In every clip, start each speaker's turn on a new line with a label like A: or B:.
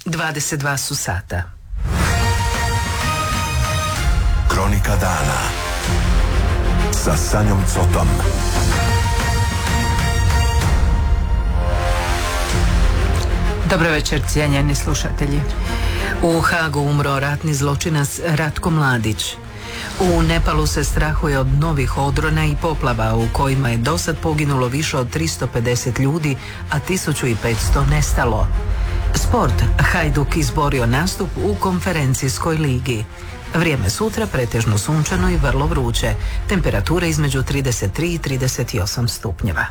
A: 22 su sata.
B: Kronika dana sa Sanjom Cotom.
A: Dobro večer, cijenjeni slušatelji. U Hagu umro ratni zločinac Ratko Mladić. U Nepalu se strahuje od novih odrona i poplava u kojima je dosad poginulo više od 350 ljudi, a 1500 nestalo. Sport. Hajduk izborio nastup u konferencijskoj ligi. Vrijeme sutra pretežno sunčano i vrlo vruće. Temperatura između 33 i 38 stupnjeva.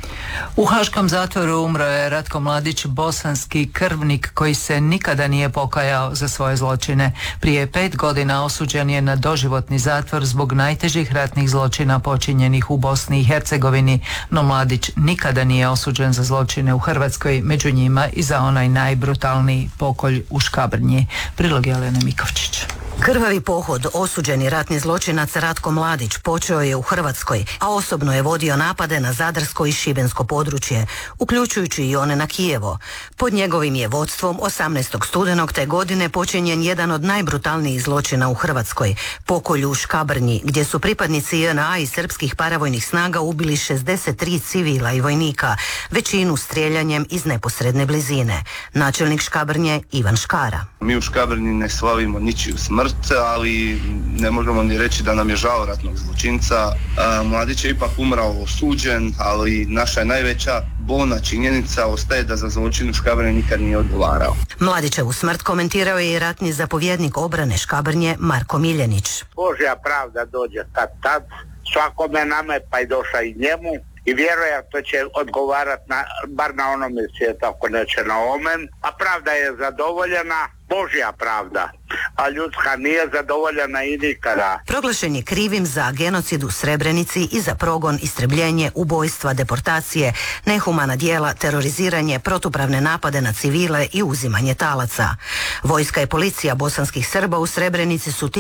A: U haškom zatvoru umro je Ratko Mladić, bosanski krvnik koji se nikada nije pokajao za svoje zločine. Prije 5 godina osuđen je na doživotni zatvor zbog najtežih ratnih zločina počinjenih u Bosni i Hercegovini, no Mladić nikada nije osuđen za zločine u Hrvatskoj, među njima i za onaj najbrutalniji pokolj u Škabrnji. Prilog Jelene Mikovčić.
C: Krvavi pohod osuđeni ratni zločinac Ratko Mladić počeo je u Hrvatskoj, a osobno je vodio napade na zadarsko i šibensko područje, uključujući i one na Kijevo. Pod njegovim je vodstvom 18. studenog te godine počinjen jedan od najbrutalnijih zločina u Hrvatskoj, pokolj u Škabrnji, gdje su pripadnici JNA i srpskih paravojnih snaga ubili 63 civila i vojnika, većinu streljanjem iz neposredne blizine. Načelnik Škabrnje Ivan Škara.
D: Mi u Škabrnji ne slavimo ničiju smrt, ali ne možemo ni reći da nam je žao ratnog zločinca. Mladić je ipak umrao osuđen, ali naša je najveća bolna činjenica ostaje da za zločin u Škabrnji nikad nije odgovarao.
C: Mladićevu smrt komentirao je i ratni zapovjednik obrane Škabrnje Marko Miljenić.
E: Božja pravda dođe tad, svakome nama pa i došla i njemu. I vjerojatno će odgovarati bar na onome svijetu, ako neće na omen. A pravda je zadovoljena, Božja pravda, a ljudska nije zadovoljena i nikada.
C: Proglašen je krivim za genocid u Srebrenici i za progon, istrebljenje, ubojstva, deportacije, nehumana djela, teroriziranje, protupravne napade na civile i uzimanje talaca. Vojska i policija bosanskih Srba u Srebrenici su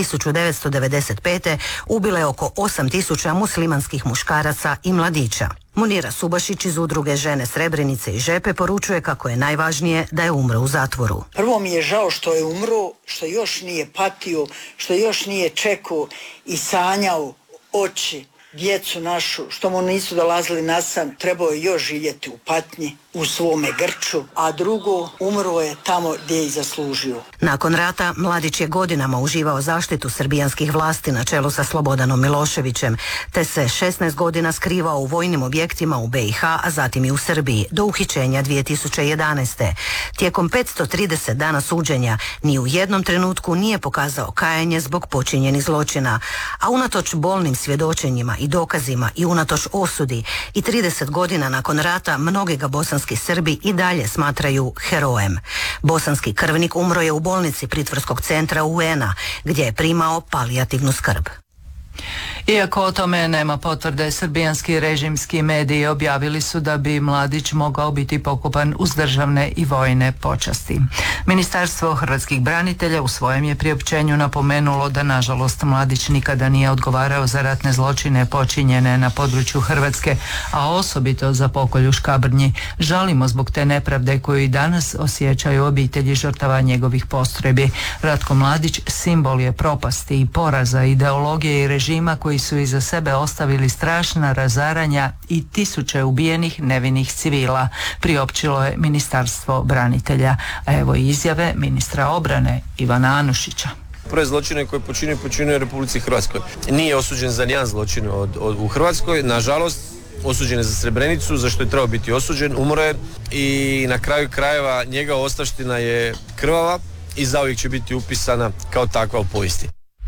C: 1995. ubile oko 8000 muslimanskih muškaraca i mladića. Munira Subašić iz udruge Žene Srebrenice i Žepe poručuje kako je najvažnije da je umro u zatvoru.
F: Prvo mi je žao što je umro, što još nije patio, što još nije čekao i sanjao oči, djecu našu, što mu nisu dolazili na san, trebao je još živjeti u patnji, u svome grču, a drugo, umro je tamo gdje je i zaslužio.
C: Nakon rata Mladić je godinama uživao zaštitu srbijanskih vlasti na čelu sa Slobodanom Miloševićem, te se 16 godina skrivao u vojnim objektima u BiH, a zatim i u Srbiji, do uhićenja 2011. Tijekom 530 dana suđenja ni u jednom trenutku nije pokazao kajanje zbog počinjenih zločina, a unatoč bolnim svjedočenjima i dokazima i unatoč osudi i 30 godina nakon rata mnogi ga bosanski Srbi i dalje smatraju herojem. Bosanski krvnik umro je u bolnici pritvorskog centra UN-a, gdje je primao palijativnu skrb.
A: Iako o tome nema potvrde, srbijanski režimski mediji objavili su da bi Mladić mogao biti pokopan uz državne i vojne počasti. Ministarstvo hrvatskih branitelja u svojem je priopćenju napomenulo da nažalost Mladić nikada nije odgovarao za ratne zločine počinjene na području Hrvatske, a osobito za pokolj u Škabrnji. Žalimo zbog te nepravde koju i danas osjećaju obitelji žrtava njegovih postrojbi. Ratko Mladić simbol je propasti i poraza ideologije i režima koji su iza sebe ostavili strašna razaranja i tisuće ubijenih nevinih civila, priopćilo je Ministarstvo branitelja. A evo i izjave ministra obrane Ivana Anušića.
G: Prve zločine koje počinio u Republici Hrvatskoj. Nije osuđen za nijedan zločin u Hrvatskoj, nažalost osuđen je za Srebrenicu, za što je trebao biti osuđen, umro je i na kraju krajeva njega ostavština je krvava i zauvijek će biti upisana kao takva u povijesti.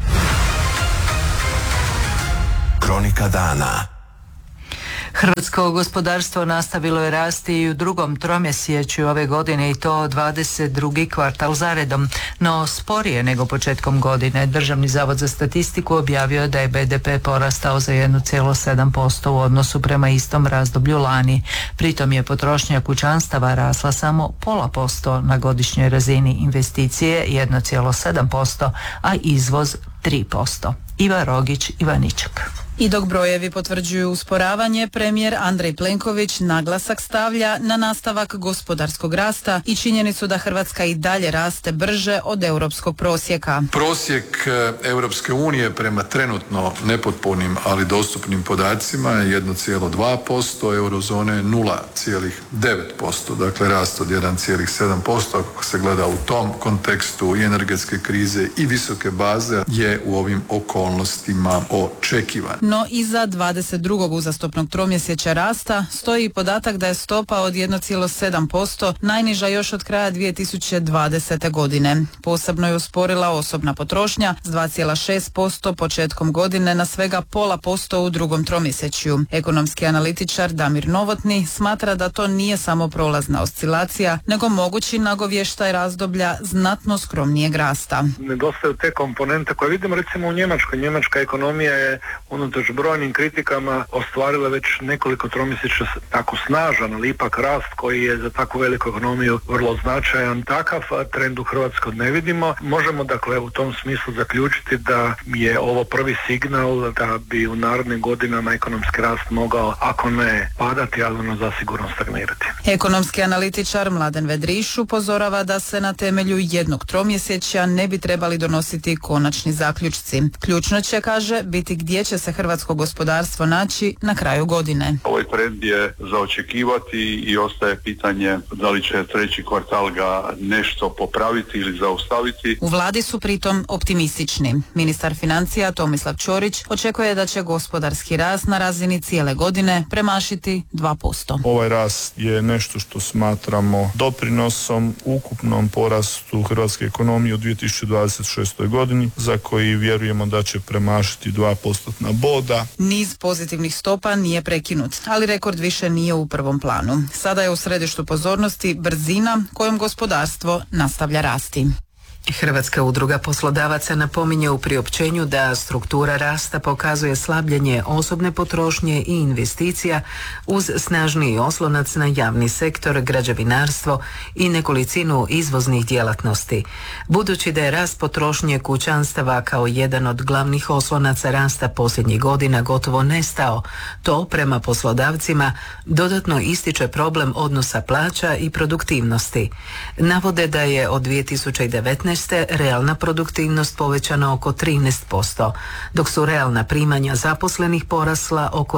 B: Kronika dana.
A: Hrvatsko gospodarstvo nastavilo je rasti i u drugom tromjesečju ove godine i to 22. kvartal zaredom, no sporije nego početkom godine. Državni zavod za statistiku objavio je da je BDP porastao za 1,7% u odnosu prema istom razdoblju lani. Pritom je potrošnja kućanstava rasla samo 0,5% na godišnjoj razini, investicije 1,7%, a izvoz 3%. Iva Rogić, Ivaničak.
H: I dok brojevi potvrđuju usporavanje, premijer Andrej Plenković naglasak stavlja na nastavak gospodarskog rasta i činjenicu da Hrvatska i dalje raste brže od europskog prosjeka.
I: Prosjek Europske unije prema trenutno nepotpunim, ali dostupnim podacima je 1,2%, eurozone 0,9%, dakle rast od 1,7%, ako se gleda u tom kontekstu i energetske krize i visoke baze je u ovim okolnostima očekivan.
H: No iza 22. uzastopnog tromjesečja rasta stoji podatak da je stopa od 1,7% najniža još od kraja 2020. godine. Posebno je usporila osobna potrošnja s 2,6% početkom godine na svega 0,5% u drugom tromjesečju. Ekonomski analitičar Damir Novotny smatra da to nije samo prolazna oscilacija, nego mogući nagovještaj razdoblja znatno skromnijeg rasta.
J: Nedostaju te komponente koje vidimo recimo u Njemačkoj. Njemačka ekonomija je unatoč brojnim kritikama ostvarila već nekoliko tromjesečja tako snažan, ali ipak rast koji je za takvu veliku ekonomiju vrlo značajan. Takav trend u Hrvatskoj ne vidimo. Možemo dakle u tom smislu zaključiti da je ovo prvi signal da bi u narednim godinama ekonomski rast mogao, ako ne padati, ali zasigurno stagnirati.
H: Ekonomski analitičar Mladen Vedriš upozorava da se na temelju jednog tromjesečja ne bi trebali donositi konačni zaključci. Ključno će, kaže, biti gdje će se hrvatsko gospodarstvo naći na kraju godine.
K: Ovaj trend je za očekivati i ostaje pitanje da li će treći kvartal ga nešto popraviti ili zaustaviti.
H: U vladi su pritom optimistični. Ministar financija Tomislav Ćorić očekuje da će gospodarski rast na razini cijele godine premašiti 2%.
L: Ovaj rast je nešto što smatramo doprinosom ukupnom porastu hrvatske ekonomije u 2026. godini, za koji vjerujemo da će premašiti 2% boda.
H: Niz pozitivnih stopa nije prekinut, ali rekord više nije u prvom planu. Sada je u središtu pozornosti brzina kojom gospodarstvo nastavlja rasti.
A: Hrvatska udruga poslodavaca napominje u priopćenju da struktura rasta pokazuje slabljenje osobne potrošnje i investicija uz snažniji oslonac na javni sektor, građevinarstvo i nekolicinu izvoznih djelatnosti. Budući da je rast potrošnje kućanstava kao jedan od glavnih oslonaca rasta posljednjih godina gotovo nestao, to prema poslodavcima dodatno ističe problem odnosa plaća i produktivnosti. Navode da je od 2019. realna produktivnost povećana oko 13%, dok su realna primanja zaposlenih porasla oko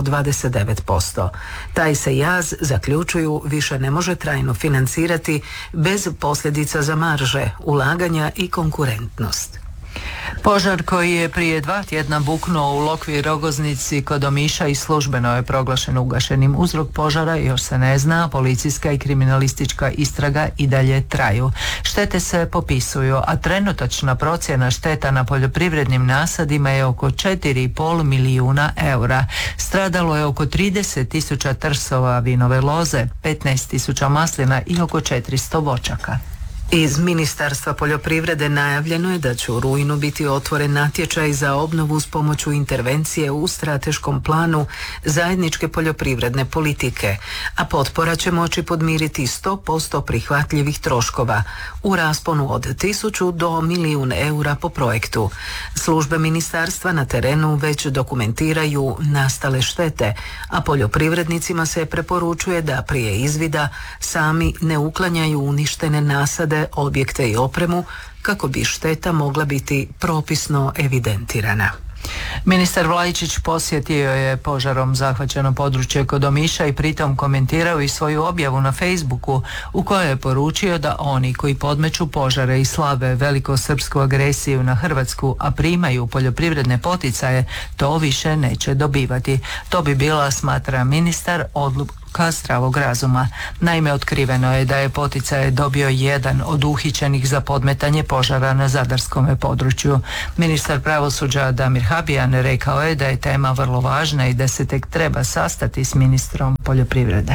A: 29%. Taj se jaz, zaključuju, više ne može trajno financirati bez posljedica za marže, ulaganja i konkurentnost.
M: Požar koji je prije 2 tjedna buknuo u Lokvi Rogoznici kod Omiša i službeno je proglašen ugašenim. Uzrok požara još se ne zna, policijska i kriminalistička istraga i dalje traju. Štete se popisuju, a trenutačna procjena šteta na poljoprivrednim nasadima je oko 4,5 milijuna eura. Stradalo je oko 30.000 trsova vinove loze, 15.000 maslina i oko 400 voćaka.
A: Iz Ministarstva poljoprivrede najavljeno je da će u rujnu biti otvoren natječaj za obnovu s pomoću intervencije u strateškom planu zajedničke poljoprivredne politike, a potpora će moći podmiriti 100% prihvatljivih troškova u rasponu od 1000 do 1.000.000 eura po projektu. Službe ministarstva na terenu već dokumentiraju nastale štete, a poljoprivrednicima se preporučuje da prije izvida sami ne uklanjaju uništene nasade, objekte i opremu kako bi šteta mogla biti propisno evidentirana.
M: Ministar Vlaičić posjetio je požarom zahvaćeno područje kod Omiša i pritom komentirao i svoju objavu na Facebooku u kojoj je poručio da oni koji podmeću požare i slave velikosrpsku agresiju na Hrvatsku, a primaju poljoprivredne poticaje, to više neće dobivati. To bi bila, smatra ministar, odluka zdravog razuma. Naime, otkriveno je da je poticaje dobio jedan od uhićenih za podmetanje požara na zadarskome području. Ministar pravosuđa Damir Habijan rekao je da je tema vrlo važna i da se tek treba sastati s ministrom poljoprivrede.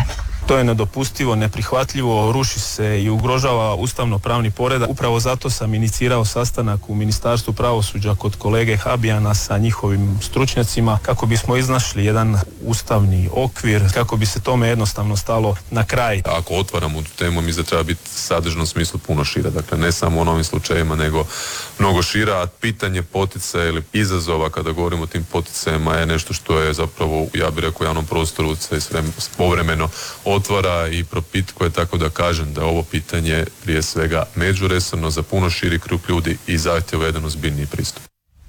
L: To je nedopustivo, neprihvatljivo, ruši se i ugrožava ustavno-pravni poredak. Upravo zato sam inicirao sastanak u Ministarstvu pravosuđa kod kolege Habijana sa njihovim stručnjacima kako bismo iznašli jedan ustavni okvir, kako bi se tome jednostavno stalo na kraj.
N: Ako otvaramo tu temu, mislim da treba biti sadržno u smislu puno šira. Dakle, ne samo u novim slučajevima, nego mnogo šira, a pitanje poticaja ili izazova kada govorimo o tim poticajima je nešto što je zapravo, ja bih rekao, u javnom prostoru se povremeno otvara i propitkuje, tako da kažem da je ovo pitanje prije svega međuresorno za puno širi krug ljudi i zahtjeva jedan ozbiljniji pristup.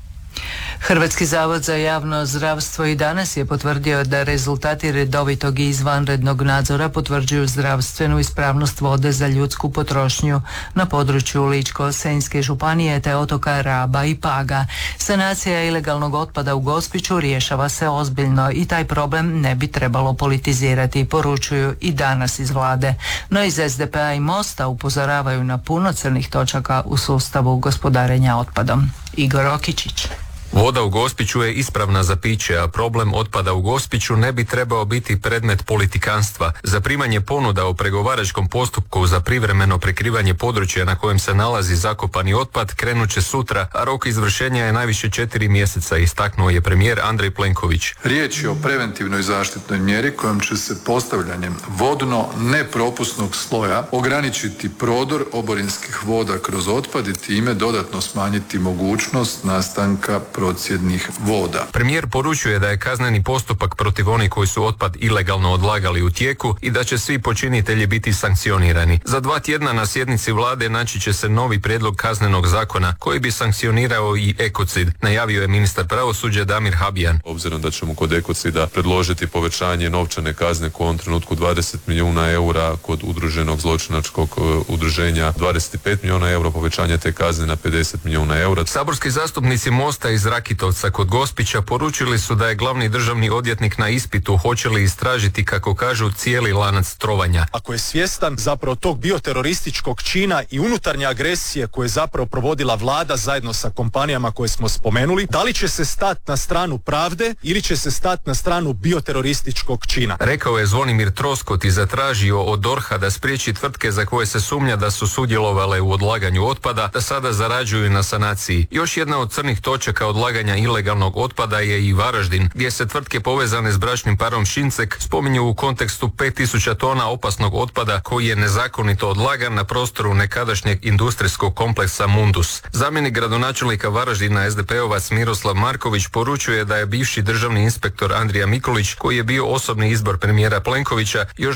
M: Hrvatski zavod za javno zdravstvo i danas je potvrdio da rezultati redovitog i izvanrednog nadzora potvrđuju zdravstvenu ispravnost vode za ljudsku potrošnju na području Ličko-senjske županije te otoka Raba i Paga. Sanacija ilegalnog otpada u Gospiću rješava se ozbiljno i taj problem ne bi trebalo politizirati, poručuju i danas iz vlade. No iz SDP-a i Mosta upozoravaju na puno crnih točaka u sustavu gospodarenja otpadom. Igor Okičić.
O: Voda u Gospiću je ispravna za piće, a problem otpada u Gospiću ne bi trebao biti predmet politikanstva. Zaprimanje ponuda o pregovaračkom postupku za privremeno prekrivanje područja na kojem se nalazi zakopani otpad krenut će sutra, a rok izvršenja je najviše 4 mjeseca, istaknuo je premijer Andrej Plenković.
I: Riječ je o preventivnoj zaštitnoj mjeri kojom će se postavljanjem vodno nepropusnog sloja ograničiti prodor oborinskih voda kroz otpad i time dodatno smanjiti mogućnost nastanka procjednih voda.
O: Premijer poručuje da je kazneni postupak protiv onih koji su otpad ilegalno odlagali u tijeku i da će svi počinitelji biti sankcionirani. Za 2 tjedna na sjednici vlade naći će se novi prijedlog kaznenog zakona koji bi sankcionirao i ekocid, najavio je ministar pravosuđa Damir Habijan.
N: Obzirom da ćemo kod ekocida predložiti povećanje novčane kazne u ovom trenutku 20 milijuna eura, kod udruženog zločinačkog udruženja 25 milijuna eura, povećanje te kazne na 50 milijuna eura.
O: Saborski zastupnici Mosta iz Rakitovca kod Gospića poručili su da je glavni državni odvjetnik na ispitu hoće li istražiti, kako kažu, cijeli lanac trovanja.
P: Ako je svjestan zapravo tog bioterorističkog čina i unutarnje agresije koje je zapravo provodila vlada zajedno sa kompanijama koje smo spomenuli, da li će se stati na stranu pravde ili će se stati na stranu bioterorističkog čina?
O: Rekao je Zvonimir Troskot i zatražio od DORH-a da spriječi tvrtke za koje se sumnja da su sudjelovale u odlaganju otpada, da sada zarađuju na sanaciji. Još jedna od crnih točaka odlaganja ilegalnog otpada je i Varaždin, gdje se tvrtke povezane s bračnim parom Šincek spominju u kontekstu 5000 tona opasnog otpada koji je nezakonito odlagan na prostoru nekadašnjeg industrijskog kompleksa Mundus. Zamjenik gradonačelnika Varaždina SDP-ovac Miroslav Marković poručuje da je bivši državni inspektor Andrija Mikulić, koji je bio osobni izbor premijera Plenkovića, još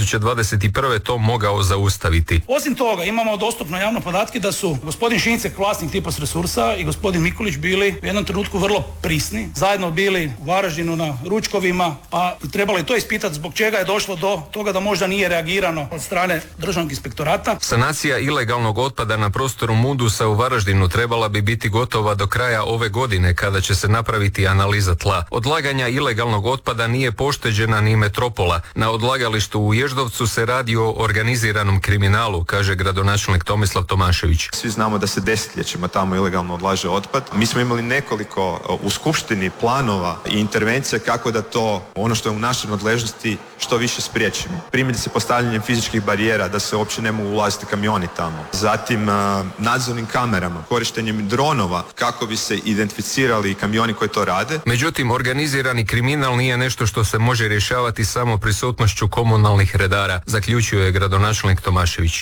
O: 2021. to mogao zaustaviti.
Q: Osim toga, imamo dostupno javno podatke da su gospodin Šincek, vlasnik Tipos Resursa, i gospodin Mikulić bili u jednom trenutku vrlo prisni, zajedno bili u Varaždinu na ručkovima, pa trebalo je to ispitati zbog čega je došlo do toga da možda nije reagirano od strane državnog inspektorata.
O: Sanacija ilegalnog otpada na prostoru Mundusa u Varaždinu trebala bi biti gotova do kraja ove godine, kada će se napraviti analiza tla. Odlaganja ilegalnog otpada nije pošteđena ni metropola. Na odlagalištu u Ježdovcu se radi o organiziranom kriminalu, kaže gradonačelnik Tomislav Tomašević.
R: Svi znamo da se desetljećima tamo ilegalno odlaže otpad. Mi smo imali nekoliko u skupštini planova i intervencija kako da to, ono što je u našoj nadležnosti, što više spriječimo. Primjerice postavljanjem fizičkih barijera da se uopće ne mogu ulaziti kamioni tamo. Zatim nadzornim kamerama, korištenjem dronova kako bi se identificirali kamioni koji to rade.
O: Međutim, organizirani kriminal nije nešto što se može rješavati samo prisutnošću komunalnih redara, zaključio je gradonačelnik Tomašević.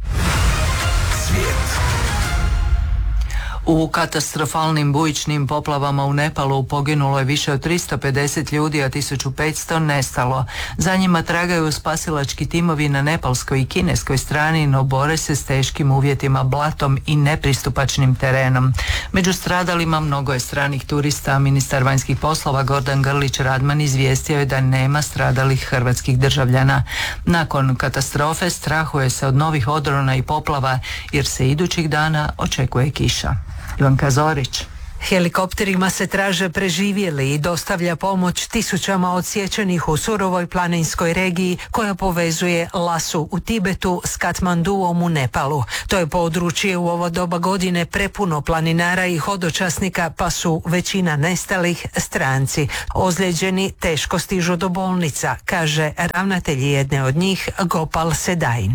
M: U katastrofalnim bujičnim poplavama u Nepalu poginulo je više od 350 ljudi, a 1500 nestalo. Za njima tragaju spasilački timovi na nepalskoj i kineskoj strani, no bore se s teškim uvjetima, blatom i nepristupačnim terenom. Među stradalima mnogo je stranih turista. Ministar vanjskih poslova Gordan Grlić Radman izvijestio je da nema stradalih hrvatskih državljana. Nakon katastrofe strahuje se od novih odrona i poplava, jer se idućih dana očekuje kiša. Ivanka Zorić.
A: Helikopterima se traže preživjeli i dostavlja pomoć tisućama odsječenih u surovoj planinskoj regiji koja povezuje Lasu u Tibetu s Katmanduom u Nepalu. To je područje u ovo doba godine prepuno planinara i hodočasnika, pa su većina nestalih stranci. Ozlijeđeni teško stižu do bolnica, kaže ravnatelj jedne od njih, Gopal Sedain.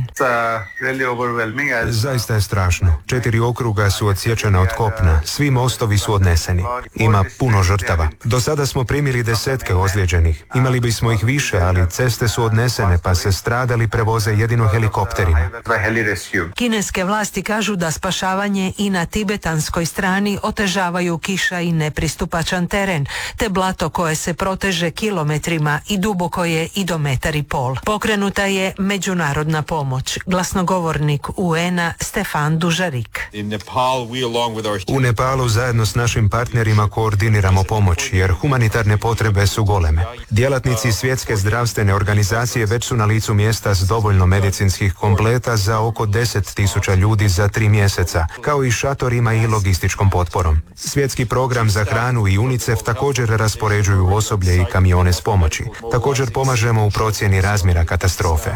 S: Zaista je strašno. 4 okruga su odsječena od kopna. Svi mostovi su odneseni. Ima puno žrtava. Do sada smo primili desetke ozlijeđenih. Imali bismo ih više, ali ceste su odnesene, pa se stradali prevoze jedino helikopterima.
A: Kineske vlasti kažu da spašavanje i na tibetanskoj strani otežavaju kiša i nepristupačan teren, te blato koje se proteže kilometrima i duboko je i do 1,5 metra. Pokrenuta je međunarodna pomoć. Glasnogovornik UN-a Stefan Dužarik.
S: U Nepalu zajedno s našim partnerima koordiniramo pomoć, jer humanitarne potrebe su goleme. Djelatnici Svjetske zdravstvene organizacije već su na licu mjesta s dovoljno medicinskih kompleta za oko 10.000 ljudi za 3 mjeseca, kao i šatorima i logističkom potporom. Svjetski program za hranu i UNICEF također raspoređuju osoblje i kamione s pomoći. Također pomažemo u procjeni razmjera katastrofe.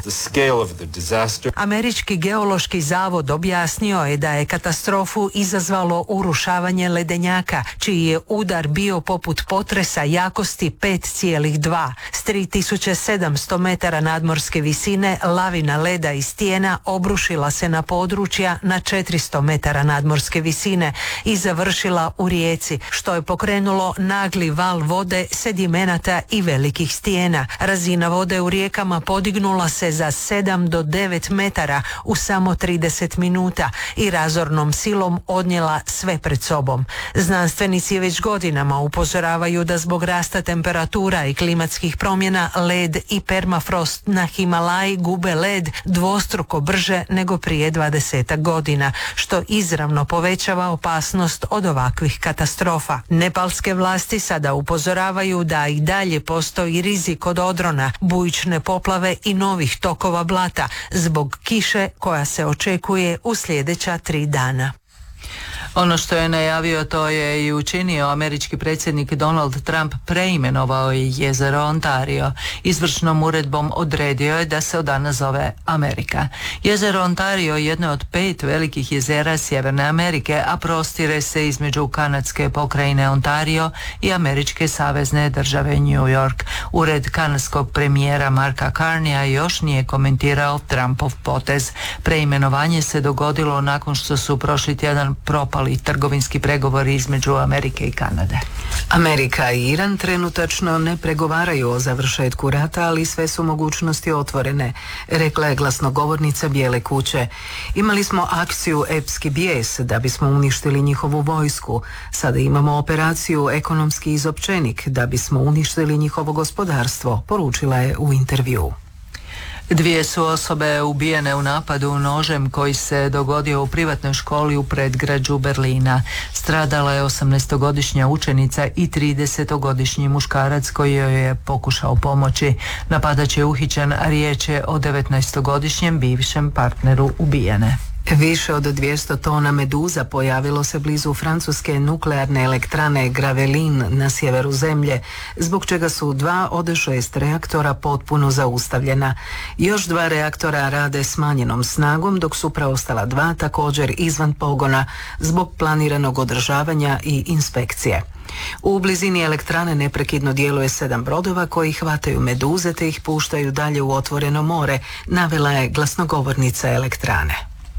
A: Američki geološki zavod objasnio je da je katastrofu izazvalo urušavanje ledenjaka, čiji je udar bio poput potresa jakosti 5,2. S 3700 metara nadmorske visine lavina leda i stijena obrušila se na područja na 400 metara nadmorske visine i završila u rijeci, što je pokrenulo nagli val vode, sedimenata i velikih stijena. Razina vode u rijekama podignula se za 7 do 9 metara u samo 30 minuta i razornom silom odnijela sve pred sobom. Znanstvenici već godinama upozoravaju da zbog rasta temperatura i klimatskih promjena led i permafrost na Himalaji gube led dvostruko brže nego prije 20 godina, što izravno povećava opasnost od ovakvih katastrofa. Nepalske vlasti sada upozoravaju da i dalje postoji rizik od odrona, bujične poplave i novih tokova blata zbog kiše koja se očekuje u sljedeća 3 dana.
M: Ono što je najavio, to je i učinio. Američki predsjednik Donald Trump preimenovao je jezero Ontario. Izvršnom uredbom odredio je da se od danas zove Amerika. Jezero Ontario je jedno od 5 velikih jezera Sjeverne Amerike, a prostire se između kanadske pokrajine Ontario i američke savezne države New York. Ured kanadskog premijera Marka Carneya još nije komentirao Trumpov potez. Preimenovanje se dogodilo nakon što su prošli tjedan propali trgovinski pregovori između Amerike i Kanade.
A: Amerika i Iran trenutačno ne pregovaraju o završetku rata, ali sve su mogućnosti otvorene, rekla je glasnogovornica Bijele kuće. Imali smo akciju Epski bijes da bismo uništili njihovu vojsku. Sada imamo operaciju Ekonomski izopćenik da bismo uništili njihovo gospodarstvo, poručila je u intervjuu.
M: 2 su osobe ubijene u napadu nožem koji se dogodio u privatnoj školi u predgrađu Berlina. Stradala je 18-godišnja učenica i 30-godišnji muškarac koji joj je pokušao pomoći. Napadač je uhićen, a riječ je o 19-godišnjem bivšem partneru ubijene.
A: Više od 200 tona meduza pojavilo se blizu francuske nuklearne elektrane Gravelines na sjeveru zemlje, zbog čega su 2 od 6 reaktora potpuno zaustavljena. Još 2 reaktora rade smanjenom snagom, dok su preostala 2 također izvan pogona zbog planiranog održavanja i inspekcije. U blizini elektrane neprekidno djeluje 7 brodova koji hvataju meduze te ih puštaju dalje u otvoreno more, navela je glasnogovornica elektrane.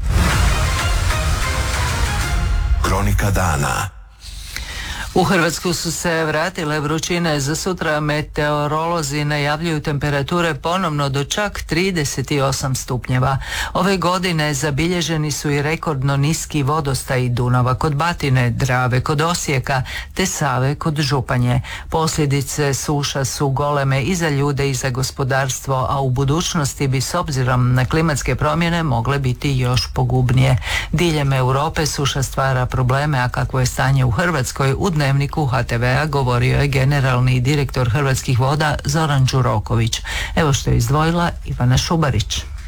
B: Kronika dana.
M: U Hrvatsku su se vratile vrućine. Za sutra meteorolozi najavljuju temperature ponovno do čak 38 stupnjeva. Ove godine zabilježeni su i rekordno niski vodostaj Dunava kod Batine, Drave kod Osijeka te Save kod Županje. Posljedice suša su goleme i za ljude i za gospodarstvo, a u budućnosti bi s obzirom na klimatske promjene mogle biti još pogubnije. Diljem Europe suša stvara probleme, a kakvo je stanje u Hrvatskoj u Dnevniku HTV-a govorio je generalni direktor Hrvatskih voda Zoran Đuroković. Evo što je izdvojila Ivana Šubarić.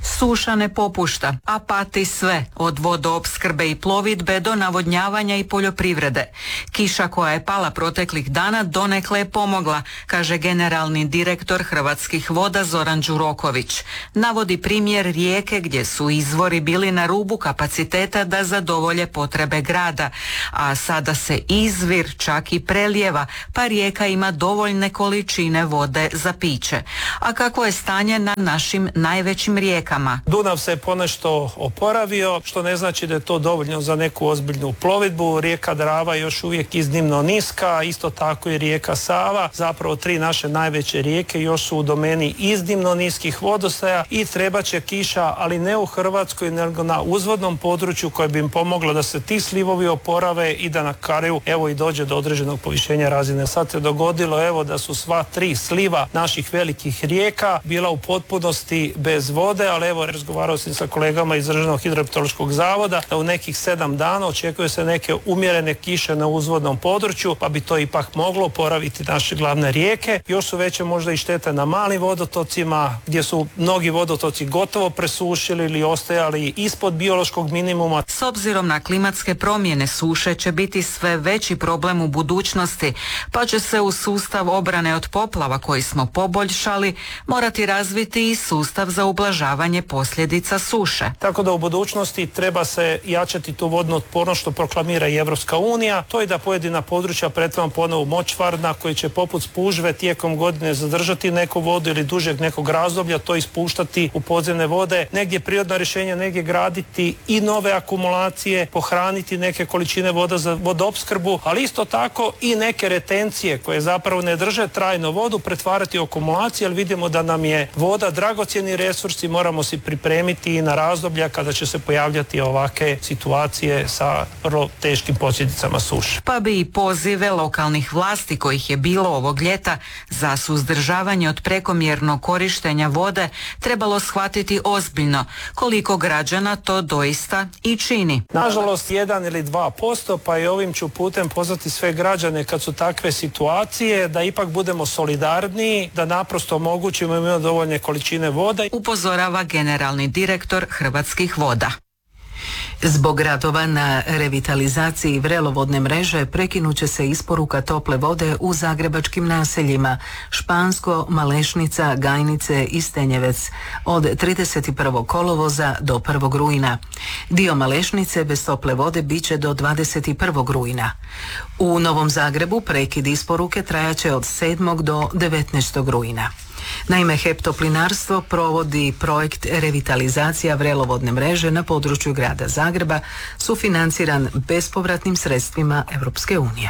M: Suša ne popušta, a pati sve, od vodoopskrbe i plovidbe do navodnjavanja i poljoprivrede. Kiša koja je pala proteklih dana donekle je pomogla, kaže generalni direktor Hrvatskih voda Zoran Đuroković. Navodi primjer rijeke gdje su izvori bili na rubu kapaciteta da zadovolje potrebe grada, a sada se izvir čak i prelijeva, pa rijeka ima dovoljne količine vode za piće. A kako je stanje na našim najvećim rijekama?
T: Dunav se ponešto oporavio, što ne znači da je to dovoljno za neku ozbiljnu plovidbu. Rijeka Drava je još uvijek iznimno niska, isto tako i rijeka Sava. Zapravo 3 naše najveće rijeke još su u domeni iznimno niskih vodostaja i trebat će kiša, ali ne u Hrvatskoj, nego na uzvodnom području koje bi im pomoglo da se ti slivovi oporave i da na kraju evo i dođe do određenog povišenja razine. Sad se dogodilo evo da su sva 3 sliva naših velikih rijeka bila u potpunosti bez vode, ali evo razgovarao sam sa kolegama iz Državnog hidrometeorološkog zavoda da u nekih 7 dana očekuje se neke umjerene kiše na uzvodnom području, pa bi to ipak moglo oporaviti naše glavne rijeke. Još su veće možda i štete na malim vodotocima gdje su mnogi vodotoci gotovo presušili ili ostajali ispod biološkog minimuma.
M: S obzirom na klimatske promjene, suše će biti sve veći problem u budućnosti, pa će se u sustav obrane od poplava koji smo poboljšali morati razviti i sustav za ublažavanje posljedica suše.
T: Tako da u budućnosti treba se jačati tu vodnu otpornost što proklamira i Europska unija. To je da pojedina područja pretvorimo ponovo močvarna koji će poput spužve tijekom godine zadržati neku vodu ili dužeg nekog razdoblja to ispuštati u podzemne vode. Negdje prirodno rješenje, negdje graditi i nove akumulacije, pohraniti neke količine voda za vodoopskrbu, ali isto tako i neke retencije koje zapravo ne drže trajno vodu pretvarati u akumulacije, jer vidimo da nam je voda dragocjeni resurs i moramo si pripremiti i na razdoblja kada će se pojavljati ovakve situacije sa vrlo teškim posljedicama suše.
M: Pa bi i pozive lokalnih vlasti kojih je bilo ovog ljeta za suzdržavanje od prekomjernog korištenja vode trebalo shvatiti ozbiljno, koliko građana to doista i čini.
T: Nažalost 1 ili 2%, pa i ovim ću putem pozvati sve građane kad su takve situacije da ipak budemo solidarniji, da naprosto omogućimo im dovoljne količine vode.
M: Upozorava generalni direktor Hrvatskih voda.
A: Zbog radova na revitalizaciji vrelovodne mreže prekinut će se isporuka tople vode u zagrebačkim naseljima Špansko, Malešnica, Gajnice i Stenjevec od 31. kolovoza do 1. rujna. Dio Malešnice bez tople vode bit će do 21. rujna. U Novom Zagrebu prekid isporuke trajaće od 7. do 19. rujna. Naime, HEP Toplinarstvo provodi projekt revitalizacija vrelovodne mreže na području grada Zagreba, sufinanciran bespovratnim sredstvima Europske unije.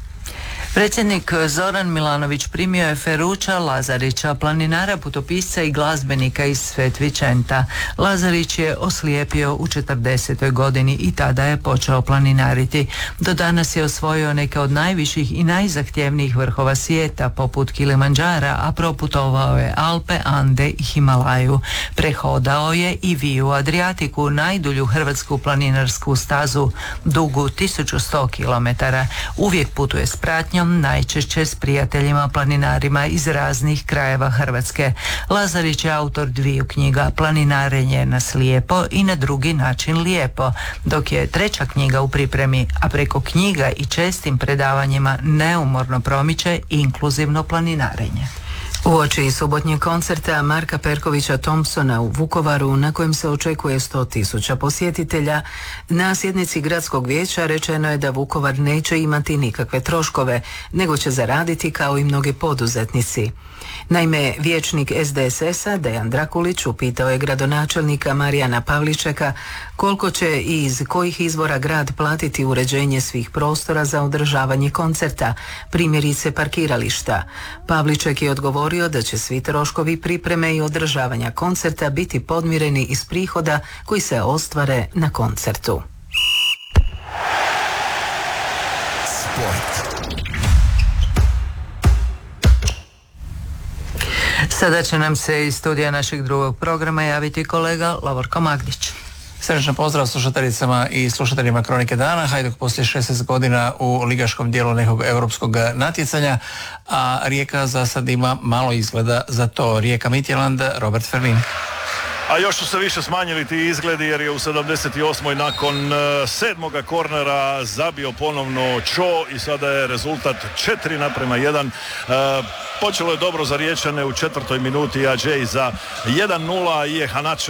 M: Predsjednik Zoran Milanović primio je Feruća Lazarića, planinara, putopisca i glazbenika iz Svet Vicenta. Lazarić je oslijepio u 40. godini i tada je počeo planinariti. Do danas je osvojio neke od najviših i najzahtjevnijih vrhova svijeta, poput Kilimandžara, a proputovao je Alpe, Ande i Himalaju. Prehodao je i Viju Adriatiku, najdulju hrvatsku planinarsku stazu, dugu 1100 km. Uvijek putuje s pratnjom, najčešće s prijateljima planinarima iz raznih krajeva Hrvatske. Lazarić je autor 2 knjiga, Planinarenje na slijepo i Na drugi način lijepo, dok je 3. knjiga u pripremi, a preko knjiga i čestim predavanjima neumorno promiče inkluzivno planinarenje.
A: Uoči subotnjeg koncerta Marka Perkovića Thompsona u Vukovaru, na kojem se očekuje 100.000 posjetitelja, na sjednici gradskog vijeća rečeno je da Vukovar neće imati nikakve troškove, nego će zaraditi kao i mnogi poduzetnici. Naime, vijećnik SDSS-a Dejan Drakulić upitao je gradonačelnika Marijana Pavličeka koliko će i iz kojih izvora grad platiti uređenje svih prostora za održavanje koncerta, primjerice parkirališta. Pavliček je odgovorio da će svi troškovi pripreme i održavanja koncerta biti podmireni iz prihoda koji se ostvare na koncertu.
M: Sada će nam se iz studija našeg drugog programa javiti kolega Lovorko Magdić.
U: Srečan pozdrav slušateljicama i slušateljima Kronike dana. Hajduk poslije 16 godina u ligaškom dijelu nekog europskog natjecanja, a Rijeka za sad ima malo izgleda za to. Rijeka Midtjylland, Robert Fermin.
D: A još su se više smanjili ti izgledi jer je u 78. nakon 7. kornera zabio ponovno Cho i sada je rezultat 4:1. Počelo je dobro za Riječane u 4. minuti, Adžej za 1:0 i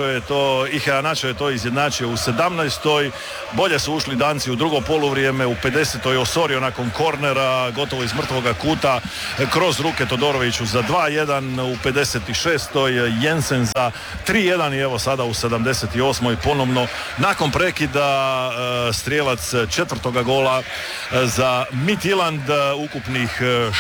D: Ihanačo je to izjednačio u 17. Bolje su ušli Danci u drugo poluvrijeme, u 50. Osorio nakon kornera gotovo iz mrtvoga kuta kroz ruke Todoroviću za 2:1, u 56. Jensen za 3:1 i evo sada u 78. ponovno nakon prekida strijelac 4. gola za Midtjylland, ukupnih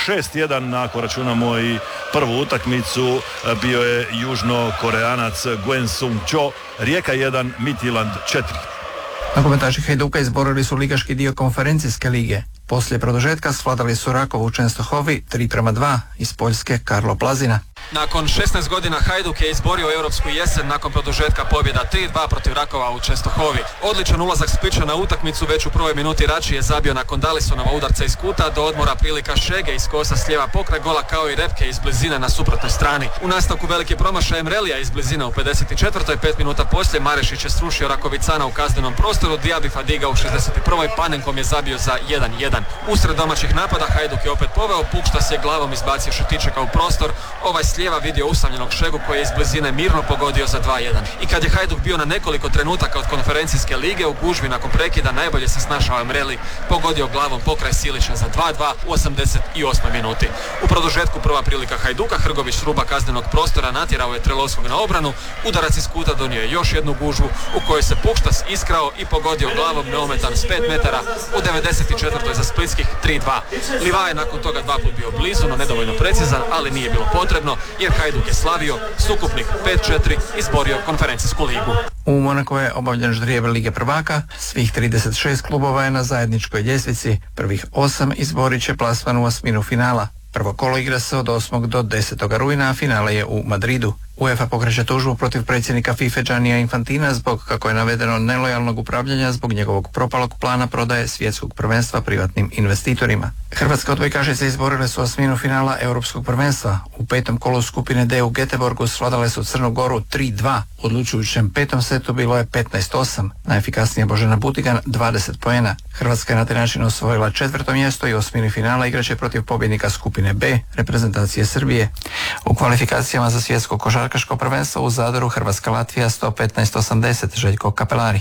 D: 6:1 ako računamo i prvu utakmicu bio je južno-koreanac Gwen Sung Cho. Rijeka 1, Midtjylland 4.
U: Nogometaši Hajduka izborili su ligaški dio konferencijske lige. Poslije produžetka svladali su Rakovu u Čenstohovi 3:2 iz Poljske Karlo Plazina.
V: Nakon 16 godina Hajduk je izborio europsku jesen nakon produžetka pobjeda 3:2 protiv Rakova u Čenstohovi. Odličan ulazak Splića na utakmicu već u prvoj minuti Rači je zabio nakon Dalisonova udarca iz kuta, do odmora prilika Šege iz kosa s lijeva pokraj gola kao i Repke iz blizine na suprotnoj strani. U nastavku veliki promašaj Emrelija iz blizine u 54. 5 minuta poslije Marešić je srušio Rakovicana u kaznenom prostoru, Diaby Fadiga u 61. Panenkom je zabio za 1:1. Usred domaćih napada Hajduk je opet poveo, Pukštas je glavom izbacio Šutičeka u prostor, ovaj s lijeva vidio usamljenog Šegu koji je iz blizine mirno pogodio za 2:1. I kad je Hajduk bio na nekoliko trenutaka od konferencijske lige u gužvi nakon prekida, najbolje se snašao Emreli, pogodio glavom pokraj Silića za 2:2 u 88. minuti. U produžetku prva prilika Hajduka, Hrgović s ruba kaznenog prostora natjerao je Trelovskog na obranu, udarac iz kuta donio je još jednu gužvu u kojoj se Pukštas iskrao i pogodio glavom neometan s 5 metara u 94. za splitskih 3:2. Liva je nakon toga 2 put bio blizu, no nedovoljno precizan, ali nije bilo potrebno jer Hajduk je slavio s ukupnih 5:4 izborio konferencijsku ligu.
U: U Monaku je obavljen ždrijeb Lige prvaka, svih 36 klubova je na zajedničkoj ljestvici, prvih 8 izborit će plasman u osminu finala. Prvo kolo igra se od 8. do 10. rujna, a finale je u Madridu. UEFA pokreće tužbu protiv predsjednika FIFA Giannija Infantina zbog, kako je navedeno, nelojalnog upravljanja zbog njegovog propalog plana prodaje svjetskog prvenstva privatnim investitorima. Hrvatske odbojkašice izborile su osminu finala Europskog prvenstva. U 5. kolu skupine D u Göteborgu svladale su Crnu Goru 3:2. U odlučujućem 5. setu bilo je 15:8. Najefikasnija Božena Butigan 20 poena. Hrvatska je na taj način osvojila 4. mjesto i osmini finala igraće protiv pobjednika skupine B, reprezentacije Srbije. U kvalifikacijama za svjetsko košarkaško prvenstvo u Zadaru Hrvatska-Latvija 115-80, Željko Kapelari.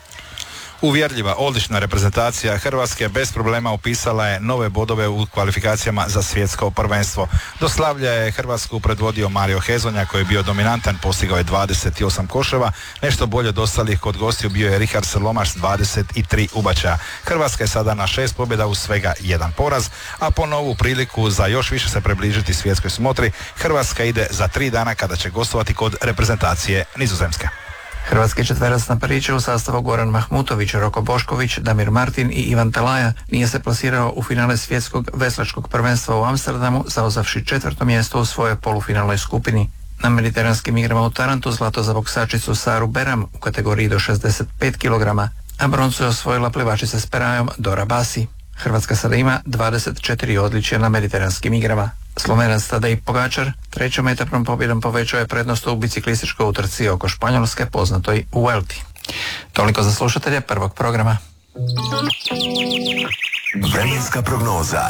W: Uvjerljiva, odlična reprezentacija Hrvatske bez problema upisala je nove bodove u kvalifikacijama za svjetsko prvenstvo. Do slavlja je Hrvatsku predvodio Mario Hezonja koji je bio dominantan, postigao je 28 koševa, nešto bolje od ostalih kod gostiju bio je Richard Selomaš s 23 ubačaja. Hrvatska je sada na 6 pobjeda uz svega 1 poraz, a po novu priliku za još više se približiti svjetskoj smotri, Hrvatska ide za 3 dana kada će gostovati kod reprezentacije Nizozemske.
U: Hrvatski četverac na priče u sastavu Goran Mahmutović, Roko Bošković, Damir Martin i Ivan Talaja nije se plasirao u finale svjetskog veslačkog prvenstva u Amsterdamu, zauzavši 4. mjesto u svojoj polufinalnoj skupini. Na mediteranskim igrama u Tarantu zlato za boksačicu Saru Beram u kategoriji do 65 kg, a broncu je osvojila plivačica s perajom Dora Basi. Hrvatska sada ima 24 odličja na mediteranskim igrama. Slovenac Tadej Pogačar trećom etapnom pobjedom povećao je prednost u biciklističkoj utrci oko Španjolske poznatoj u Vuelti. Toliko za slušatelje prvog programa.
B: Vremenska prognoza.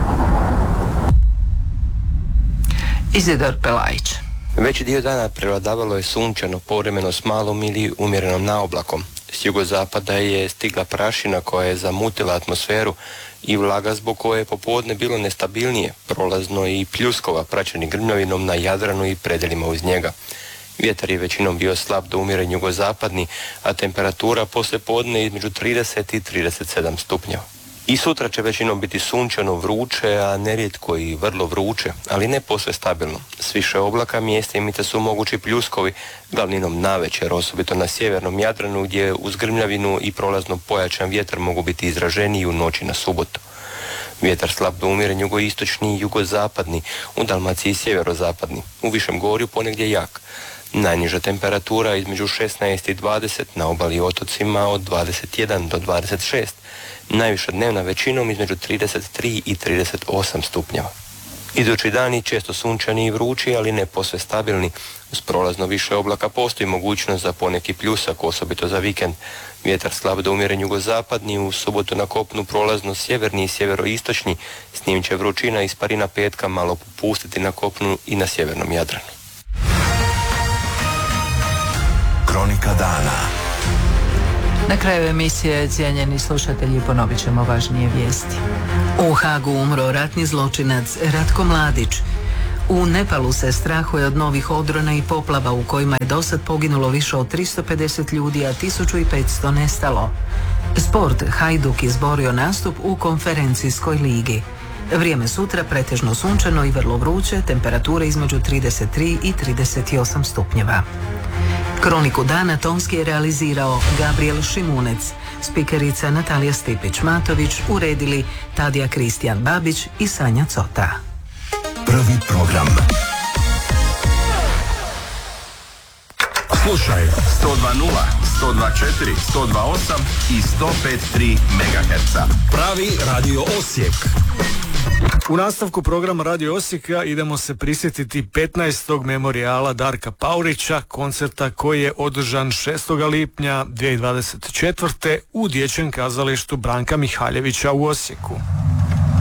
A: Izidor Pelajić.
X: Veći dio dana prevladavalo je sunčano, povremeno s malom ili umjerenom naoblakom. S jugozapada je stigla prašina koja je zamutila atmosferu i vlaga zbog koje je popodne bilo nestabilnije, prolazno i pljuskova praćeni grmljavinom na Jadranu i predelima uz njega. Vjetar je većinom bio slab do umjeren jugozapadni, a temperatura poslije podne između 30 i 37 stupnjeva. I sutra će većinom biti sunčano, vruće, a nerijetko i vrlo vruće, ali ne posve stabilno. S više oblaka mjestima su mogući pljuskovi, glavninom navečer, osobito na sjevernom Jadranu gdje uz grmljavinu i prolazno pojačan vjetar mogu biti izraženiji u noći na subotu. Vjetar slab do umjeren jugoistočni i jugozapadni, u Dalmaciji sjeverozapadni, u Višem Gorju ponegdje jak. Najniža temperatura između 16 i 20, na obali i otocima od 21 do 26. Najviša dnevna većinom između 33 i 38 stupnjeva. Idući dani često sunčani i vrući, ali ne posve stabilni. Uz prolazno više oblaka postoji mogućnost za poneki pljusak, osobito za vikend. Vjetar slab do umjeren jugozapadni, u subotu na kopnu prolazno sjeverni i sjeveroistočni, s njim će vrućina i sparina petka malo popustiti na kopnu i na sjevernom Jadranu.
B: Kronika dana.
M: Na kraju emisije, cijenjeni slušatelji, ponovit ćemo važnije vijesti. U Hagu umro ratni zločinac Ratko Mladić. U Nepalu se strahuje od novih odrona i poplava u kojima je dosad poginulo više od 350 ljudi, a 1500 nestalo. Sport, Hajduk izborio nastup u konferencijskoj ligi. Vrijeme sutra pretežno sunčano i vrlo vruće, temperature između 33 i 38 stupnjeva. Kroniku dana tonski je realizirao Gabriel Šimunec, spikerica Natalija Stipić-Matović, uredili Tadija Kristijan Babić i Sanja Cota.
B: Prvi program. Slušaj 102.0, 102.4, 102.8 i 105.3 MHz. Pravi Radio Osijek.
C: U nastavku programa Radio Osijeka idemo se prisjetiti 15. memorijala Darka Paurića, koncerta koji je održan 6. lipnja 2024. u Dječjem kazalištu Branka Mihaljevića u Osijeku.